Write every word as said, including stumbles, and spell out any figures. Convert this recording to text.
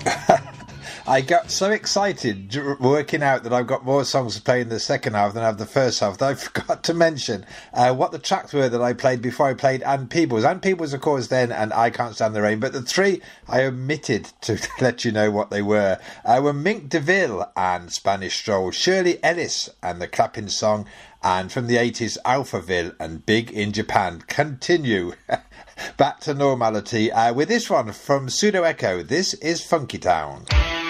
I got so excited working out that I've got more songs to play in the second half than I have the first half that I forgot to mention uh, what the tracks were that I played before I played Ann Peebles. Ann Peebles, of course, then, and I Can't Stand the Rain. But the three I omitted to let you know what they were uh, were Mink DeVille and Spanish Stroll, Shirley Ellis and the Clapping Song, and from the eighties, Alphaville and Big in Japan. Continue back to normality uh, with this one from Pseudo Echo. This is Funky Town.